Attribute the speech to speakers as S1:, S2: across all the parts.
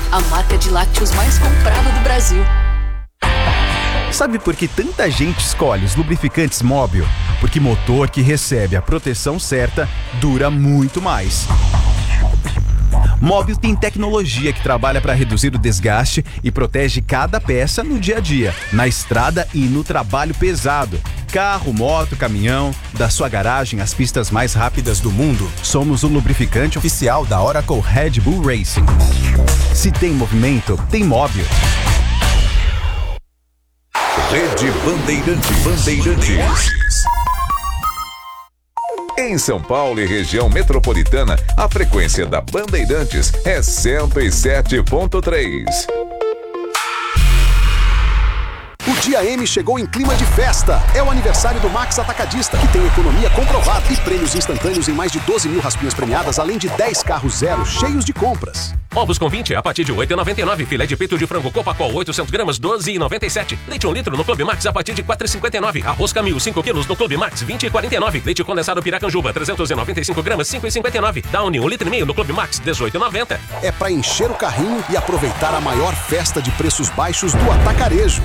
S1: a marca de lácteos mais comprada do Brasil.
S2: Sabe por que tanta gente escolhe os lubrificantes Móbil? Porque motor que recebe a proteção certa dura muito mais. Móbil tem tecnologia que trabalha para reduzir o desgaste e protege cada peça no dia a dia, na estrada e no trabalho pesado. Carro, moto, caminhão, da sua garagem às pistas mais rápidas do mundo, somos o lubrificante oficial da Oracle Red Bull Racing. Se tem movimento, tem Móbil.
S3: Rede Bandeirantes. Em São Paulo e região metropolitana, a frequência da Bandeirantes é 107.3.
S4: O Dia M chegou em clima de festa. É o aniversário do Max Atacadista, que tem economia comprovada e prêmios instantâneos em mais de 12 mil raspinhas premiadas, além de 10 carros zero cheios de compras.
S5: Ovos com 20 a partir de R$ 8,99. Filé de peito de frango Copacol 800 gramas, R$ 12,97. Leite 1 litro no Clube Max a partir de R$ 4,59. Arroz Camil 5 quilos no Clube Max, R$ 20,49. Leite condensado Piracanjuba 395 gramas, R$ 5,59. Downy 1,5 litro no Clube Max, R$ 18,90.
S4: É para encher o carrinho e aproveitar a maior festa de preços baixos do atacarejo.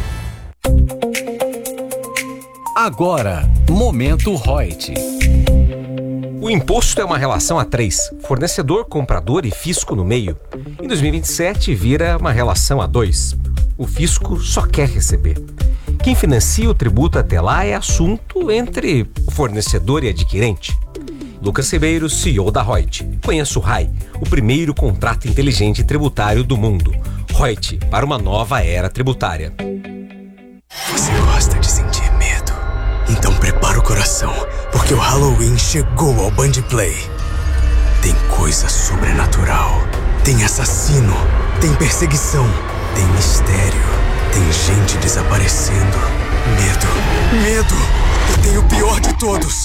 S6: Agora, Momento Reut.
S7: O imposto é uma relação a três: fornecedor, comprador e fisco no meio. Em 2027 vira uma relação a dois: o fisco só quer receber. Quem financia o tributo até lá é assunto entre o fornecedor e adquirente. Lucas Ribeiro, CEO da Reut. Conheça o RAI, o primeiro contrato inteligente tributário do mundo. Reut, para uma nova era tributária.
S8: Você gosta de sentir medo? Então prepara o coração, porque o Halloween chegou ao Band Play. Tem coisa sobrenatural, tem assassino, tem perseguição, tem mistério, tem gente desaparecendo. Medo. E tem o pior de todos: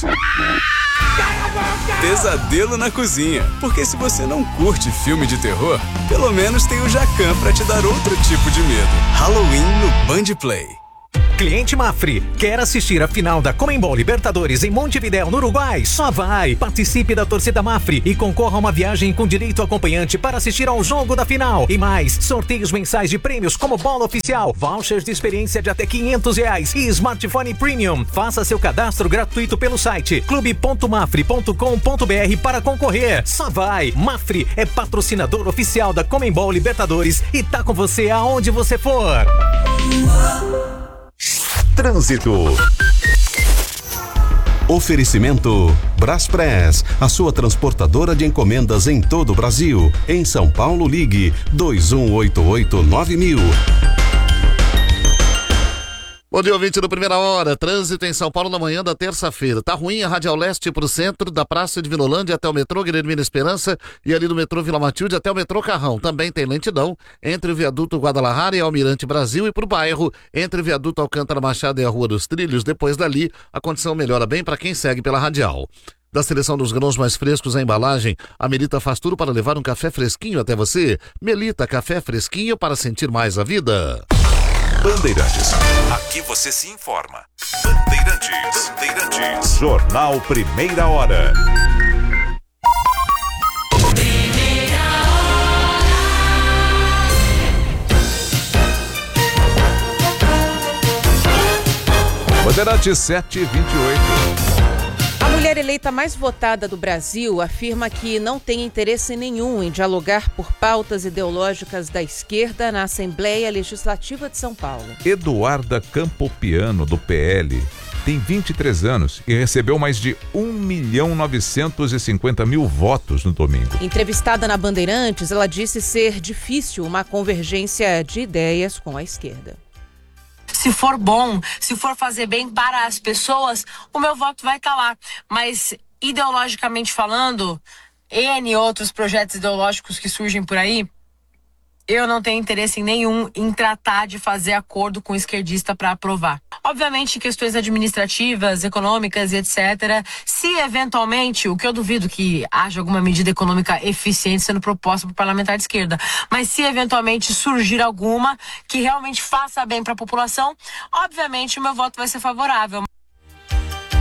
S8: pesadelo na cozinha. Porque se você não curte filme de terror, pelo menos tem o Jacan pra te dar outro tipo de medo. Halloween no Band Play.
S9: Cliente Mafre, quer assistir a final da Conmebol Libertadores em Montevidéu, no Uruguai? Só vai! Participe da torcida Mafre e concorra a uma viagem com direito acompanhante para assistir ao jogo da final. E mais, sorteios mensais de prêmios como bola oficial, vouchers de experiência de até R$500 e smartphone premium. Faça seu cadastro gratuito pelo site clube.mafre.com.br para concorrer. Só vai! Mafre é patrocinador oficial da Conmebol Libertadores e tá com você aonde você for.
S3: Trânsito.
S10: Oferecimento Braspress, a sua transportadora de encomendas em todo o Brasil. Em São Paulo, ligue 2188-9000.
S11: Bom dia, ouvinte do Primeira Hora. Trânsito em São Paulo na manhã da terça-feira. Tá ruim a Radial Leste pro centro, da Praça de Vinolândia até o metrô Guilhermina Esperança e ali do metrô Vila Matilde até o metrô Carrão. Também tem lentidão entre o viaduto Guadalajara e Almirante Brasil e pro bairro, entre o viaduto Alcântara Machado e a Rua dos Trilhos. Depois dali, a condição melhora bem para quem segue pela Radial. Da seleção dos grãos mais frescos à embalagem, a Melita faz tudo para levar um café fresquinho até você. Melita, café fresquinho para sentir mais a vida.
S3: Bandeirantes. Aqui você se informa. Bandeirantes. Jornal Primeira Hora. Bandeirantes 7h28.
S12: A mulher eleita mais votada do Brasil afirma que não tem interesse nenhum em dialogar por pautas ideológicas da esquerda na Assembleia Legislativa de São Paulo.
S3: Eduarda Campopiano, do PL, tem 23 anos e recebeu mais de 1.950.000 votos no domingo.
S12: Entrevistada na Bandeirantes, ela disse ser difícil uma convergência de ideias com a esquerda.
S13: Se for bom, se for fazer bem para as pessoas, o meu voto vai estar lá. Mas, ideologicamente falando, N outros projetos ideológicos que surgem por aí, eu não tenho interesse nenhum em tratar de fazer acordo com o esquerdista para aprovar. Obviamente, questões administrativas, econômicas e etc. Se eventualmente, o que eu duvido que haja alguma medida econômica eficiente sendo proposta por parlamentar de esquerda, mas se eventualmente surgir alguma que realmente faça bem para a população, obviamente o meu voto vai ser favorável.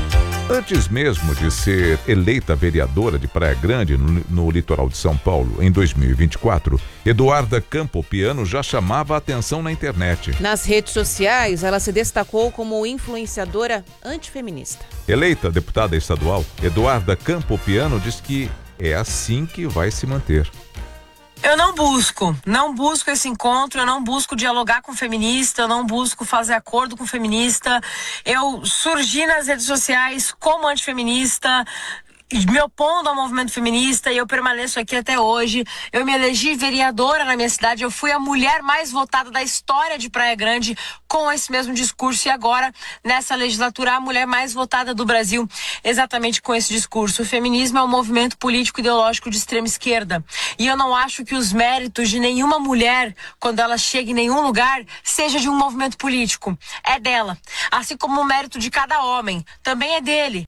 S3: Antes mesmo de ser eleita vereadora de Praia Grande, no litoral de São Paulo, em 2024, Eduarda Campopiano já chamava a atenção na internet.
S12: Nas redes sociais, ela se destacou como influenciadora antifeminista.
S3: Eleita deputada estadual, Eduarda Campopiano diz que é assim que vai se manter.
S13: Eu não busco esse encontro, eu não busco dialogar com feminista, eu não busco fazer acordo com feminista. Eu surgi nas redes sociais como antifeminista, me opondo ao movimento feminista, e eu permaneço aqui até hoje. Eu me elegi vereadora na minha cidade, eu fui a mulher mais votada da história de Praia Grande com esse mesmo discurso, e agora, nessa legislatura, a mulher mais votada do Brasil, exatamente com esse discurso. O feminismo é um movimento político ideológico de extrema esquerda, e eu não acho que os méritos de nenhuma mulher, quando ela chega em nenhum lugar, seja de um movimento político. É dela. Assim como o mérito de cada homem também é dele.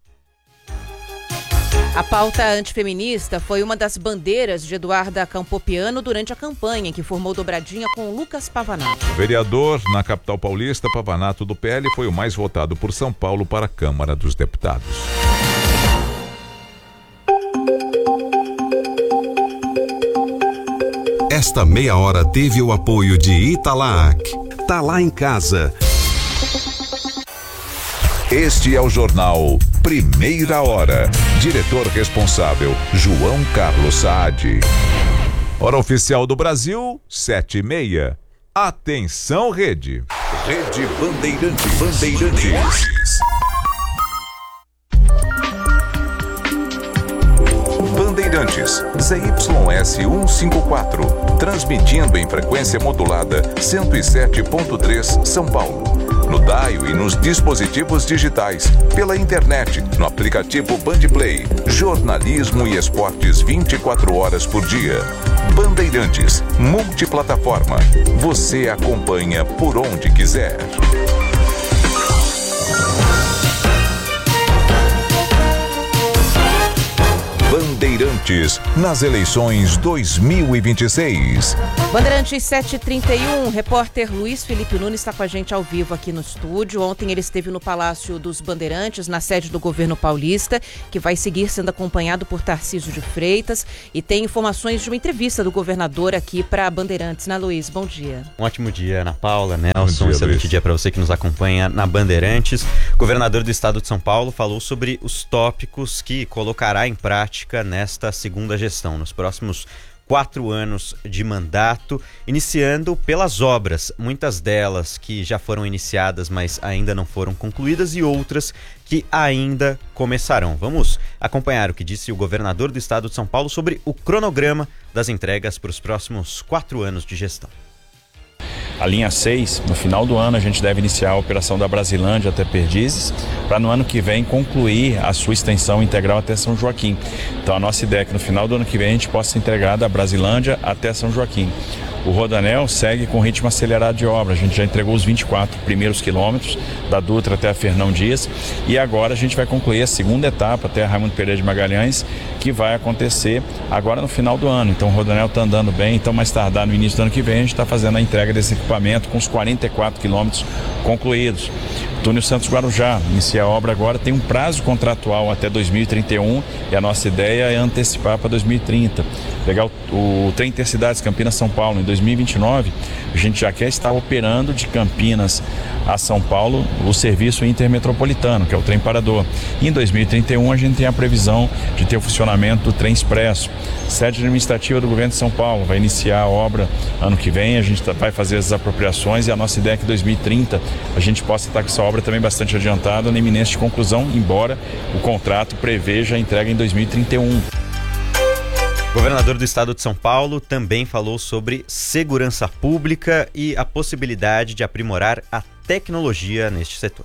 S12: A pauta antifeminista foi uma das bandeiras de Eduarda Campopiano durante a campanha, que formou dobradinha com Lucas Pavanato.
S3: O vereador na capital paulista, Pavanato do PL, foi o mais votado por São Paulo para a Câmara dos Deputados.
S10: Esta meia hora teve o apoio de Italac. Tá lá em casa.
S3: Este é o jornal Primeira Hora. Diretor responsável, João Carlos Saad. Hora oficial do Brasil, 7h30. Atenção, Rede. Rede Bandeirantes. Bandeirantes, ZYS 154, transmitindo em frequência modulada 107.3 São Paulo. No dial e nos dispositivos digitais, pela internet, no aplicativo Bandplay, jornalismo e esportes 24 horas por dia. Bandeirantes, multiplataforma. Você acompanha por onde quiser. Bandeirantes, nas eleições 2026.
S12: Bandeirantes 7h31, repórter Luiz Felipe Nunes está com a gente ao vivo aqui no estúdio. Ontem ele esteve no Palácio dos Bandeirantes, na sede do governo paulista, que vai seguir sendo acompanhado por Tarcísio de Freitas, e tem informações de uma entrevista do governador aqui para Bandeirantes, né, Luiz? Bom dia.
S14: Um ótimo dia, Ana Paula, Nelson, excelente dia para você que nos acompanha na Bandeirantes. O governador do estado de São Paulo falou sobre os tópicos que colocará em prática nesta segunda gestão, nos próximos 4 anos de mandato, iniciando pelas obras, muitas delas que já foram iniciadas, mas ainda não foram concluídas, e outras que ainda começarão. Vamos acompanhar o que disse o governador do estado de São Paulo sobre o cronograma das entregas para os próximos 4 anos de gestão.
S15: A linha 6, no final do ano, a gente deve iniciar a operação da Brasilândia até Perdizes, para no ano que vem concluir a sua extensão integral até São Joaquim. Então a nossa ideia é que no final do ano que vem a gente possa entregar da Brasilândia até São Joaquim. O Rodoanel segue com ritmo acelerado de obra. A gente já entregou os 24 primeiros quilômetros da Dutra até a Fernão Dias, e agora a gente vai concluir a segunda etapa até a Raimundo Pereira de Magalhães, que vai acontecer agora no final do ano. Então o Rodoanel está andando bem, então mais tardar no início do ano que vem a gente está fazendo a entrega desse equipamento com os 44 quilômetros concluídos. Túnel Santos Guarujá, inicia a obra agora, tem um prazo contratual até 2031 e a nossa ideia é antecipar para 2030. Pegar o trem Intercidades Campinas-São Paulo em 2029, a gente já quer estar operando de Campinas a São Paulo o serviço intermetropolitano, que é o trem parador. E em 2031 a gente tem a previsão de ter o funcionamento do trem expresso. Sede administrativa do governo de São Paulo vai iniciar a obra ano que vem, a gente vai fazer as apropriações, e a nossa ideia é que em 2030 a gente possa estar com essa obra também bastante adiantada, na iminência de conclusão, embora o contrato preveja a entrega em 2031.
S14: O governador do estado de São Paulo também falou sobre segurança pública e a possibilidade de aprimorar a tecnologia neste setor.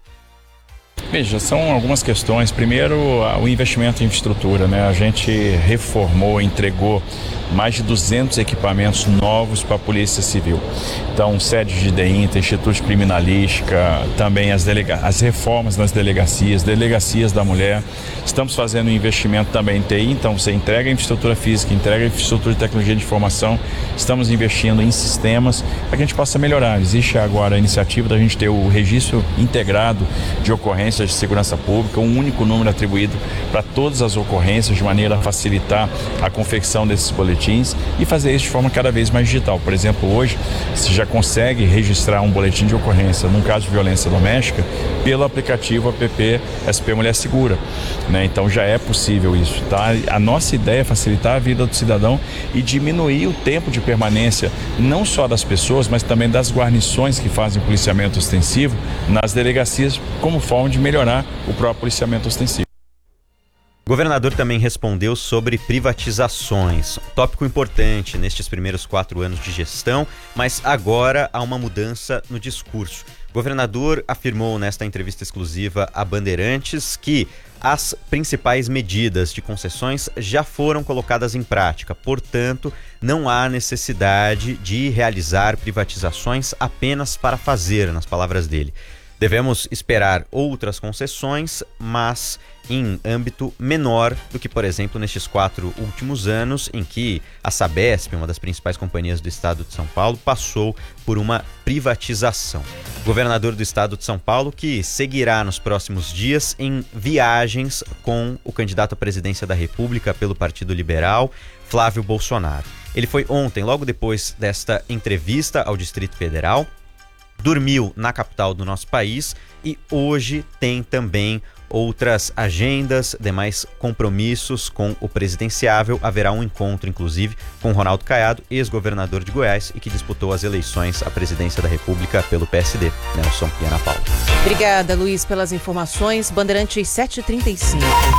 S15: Veja, são algumas questões. Primeiro, o investimento em infraestrutura, né? A gente reformou, entregou mais de 200 equipamentos novos para a Polícia Civil. Então, sede de DEINTA, Instituto de Criminalística, também as reformas nas delegacias da mulher. Estamos fazendo um investimento também em TI, então você entrega a infraestrutura física, entrega a infraestrutura de tecnologia de informação. Estamos investindo em sistemas para que a gente possa melhorar. Existe agora a iniciativa da gente ter o registro integrado de ocorrência ocorrências de segurança pública, um único número atribuído para todas as ocorrências, de maneira a facilitar a confecção desses boletins e fazer isso de forma cada vez mais digital. Por exemplo, hoje você já consegue registrar um boletim de ocorrência num caso de violência doméstica pelo aplicativo app SP Mulher Segura, né? Então já é possível isso, tá? A nossa ideia é facilitar a vida do cidadão e diminuir o tempo de permanência não só das pessoas, mas também das guarnições que fazem policiamento ostensivo nas delegacias, como forma de melhorar o próprio policiamento ostensivo.
S14: O governador também respondeu sobre privatizações, tópico importante nestes primeiros 4 anos de gestão, mas agora há uma mudança no discurso. O governador afirmou nesta entrevista exclusiva a Bandeirantes que as principais medidas de concessões já foram colocadas em prática, portanto, não há necessidade de realizar privatizações apenas para fazer, nas palavras dele. Devemos esperar outras concessões, mas em âmbito menor do que, por exemplo, nestes 4 últimos anos, em que a Sabesp, uma das principais companhias do estado de São Paulo, passou por uma privatização. O governador do estado de São Paulo, que seguirá nos próximos dias em viagens com o candidato à presidência da República pelo Partido Liberal, Flávio Bolsonaro. Ele foi ontem, logo depois desta entrevista ao Distrito Federal, dormiu na capital do nosso país e hoje tem também outras agendas, demais compromissos com o presidenciável. Haverá um encontro, inclusive, com Ronaldo Caiado, ex-governador de Goiás e que disputou as eleições à presidência da República pelo PSD. Nelson e Ana Paula.
S12: Obrigada, Luiz, pelas informações. Bandeirantes 7h35.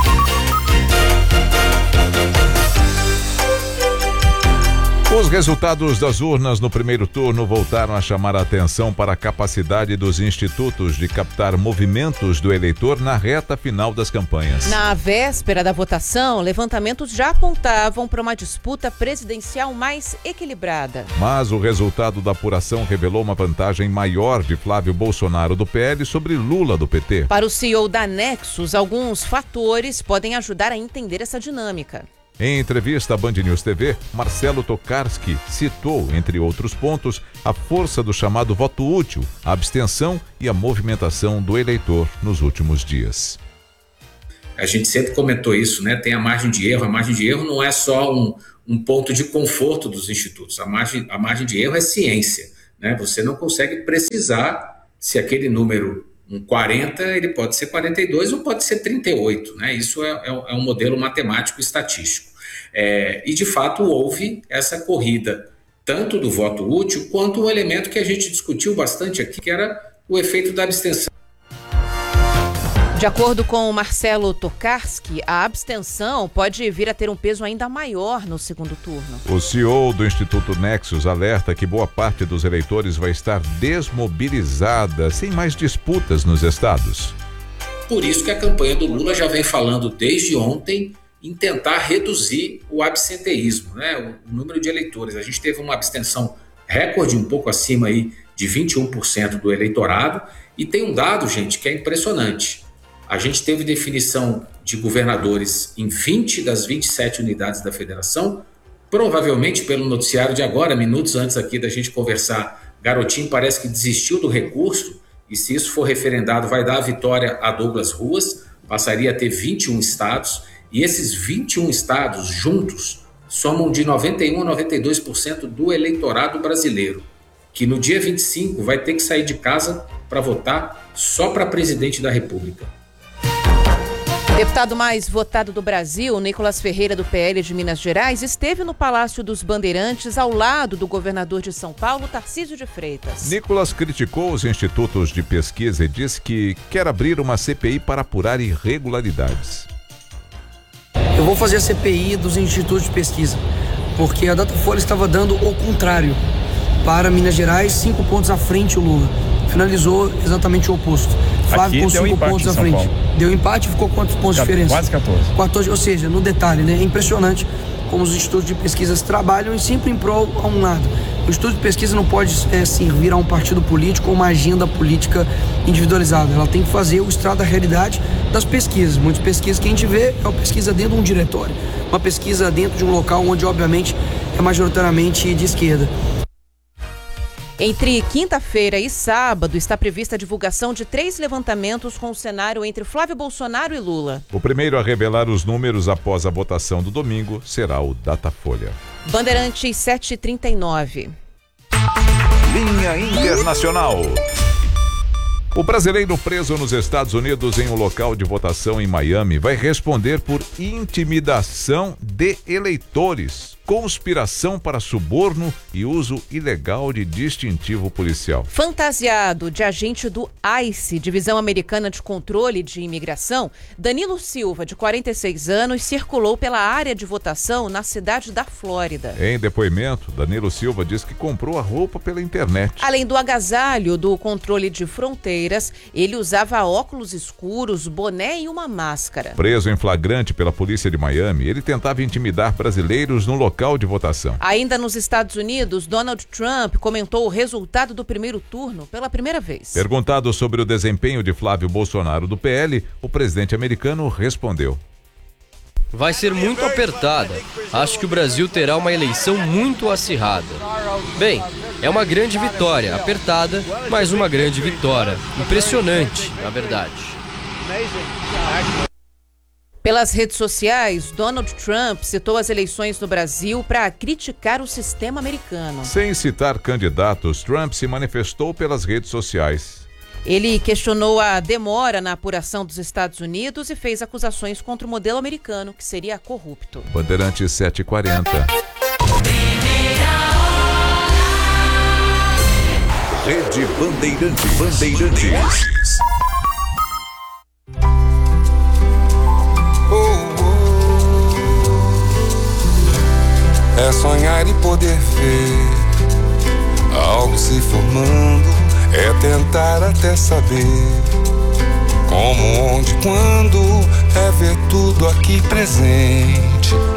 S3: Os resultados das urnas no primeiro turno voltaram a chamar a atenção para a capacidade dos institutos de captar movimentos do eleitor na reta final das campanhas.
S12: Na véspera da votação, levantamentos já apontavam para uma disputa presidencial mais equilibrada.
S3: Mas o resultado da apuração revelou uma vantagem maior de Flávio Bolsonaro do PL sobre Lula do PT.
S12: Para o CEO da Nexus, alguns fatores podem ajudar a entender essa dinâmica.
S3: Em entrevista à Band News TV, Marcelo Tokarski citou, entre outros pontos, a força do chamado voto útil, a abstenção e a movimentação do eleitor nos últimos dias.
S16: A gente sempre comentou isso, né? Tem a margem de erro. A margem de erro não é só um ponto de conforto dos institutos. A margem de erro é ciência, né? Você não consegue precisar se aquele número, 40, ele pode ser 42 ou pode ser 38, né? Isso é um modelo matemático estatístico. E, de fato, houve essa corrida, tanto do voto útil, quanto o elemento que a gente discutiu bastante aqui, que era o efeito da abstenção.
S12: De acordo com o Marcelo Tokarski, a abstenção pode vir a ter um peso ainda maior no segundo turno.
S3: O CEO do Instituto Nexus alerta que boa parte dos eleitores vai estar desmobilizada, sem mais disputas nos estados.
S16: Por isso que a campanha do Lula já vem falando desde ontem em tentar reduzir o absenteísmo, né? O número de eleitores. A gente teve uma abstenção recorde, um pouco acima aí de 21% do eleitorado, e tem um dado, gente, que é impressionante. A gente teve definição de governadores em 20 das 27 unidades da federação, provavelmente pelo noticiário de agora, minutos antes aqui da gente conversar, Garotinho parece que desistiu do recurso, e se isso for referendado vai dar a vitória a Douglas Ruas, passaria a ter 21 estados, e esses 21 estados juntos somam de 91% a 92% do eleitorado brasileiro, que no dia 25 vai ter que sair de casa para votar só para presidente da República.
S12: Deputado mais votado do Brasil, Nicolas Ferreira, do PL de Minas Gerais, esteve no Palácio dos Bandeirantes ao lado do governador de São Paulo, Tarcísio de Freitas.
S3: Nicolas criticou os institutos de pesquisa e disse que quer abrir uma CPI para apurar irregularidades.
S17: Eu vou fazer a CPI dos institutos de pesquisa, porque a Datafolha estava dando o contrário. Para Minas Gerais, 5 pontos à frente o Lula. Finalizou exatamente o oposto. Flávio com 5 pontos à frente. Deu empate e ficou quantos pontos de diferença?
S15: Quase 14.
S17: 14, ou seja, no detalhe, né? É impressionante como os institutos de pesquisas trabalham e sempre em prol a um lado. O instituto de pesquisa não pode servir a um partido político ou uma agenda política individualizada. Ela tem que fazer o estrado da realidade das pesquisas. Muitas pesquisas que a gente vê é uma pesquisa dentro de um diretório. Uma pesquisa dentro de um local onde, obviamente, é majoritariamente de esquerda.
S12: Entre quinta-feira e sábado, está prevista a divulgação de 3 levantamentos com o cenário entre Flávio Bolsonaro e Lula.
S3: O primeiro a revelar os números após a votação do domingo será o Datafolha.
S12: Bandeirantes 7h39.
S3: Linha Internacional. O brasileiro preso nos Estados Unidos em um local de votação em Miami vai responder por intimidação de eleitores, conspiração para suborno e uso ilegal de distintivo policial.
S12: Fantasiado de agente do ICE, Divisão Americana de Controle de Imigração, Danilo Silva, de 46 anos, circulou pela área de votação na cidade da Flórida.
S3: Em depoimento, Danilo Silva diz que comprou a roupa pela internet.
S12: Além do agasalho do controle de fronteiras, ele usava óculos escuros, boné e uma máscara.
S3: Preso em flagrante pela polícia de Miami, ele tentava intimidar brasileiros no local de votação.
S12: Ainda nos Estados Unidos, Donald Trump comentou o resultado do primeiro turno pela primeira vez.
S3: Perguntado sobre o desempenho de Flávio Bolsonaro do PL, o presidente americano respondeu:
S18: vai ser muito apertada. Acho que o Brasil terá uma eleição muito acirrada. Bem, é uma grande vitória, apertada, mas uma grande vitória. Impressionante, na verdade.
S12: Pelas redes sociais, Donald Trump citou as eleições no Brasil para criticar o sistema americano.
S3: Sem citar candidatos, Trump se manifestou pelas redes sociais.
S12: Ele questionou a demora na apuração dos Estados Unidos e fez acusações contra o modelo americano, que seria corrupto.
S3: Bandeirantes 7h40.
S10: Rede Bandeirantes.
S19: É sonhar e poder ver algo se formando, é tentar até saber como, onde, quando, é ver tudo aqui presente.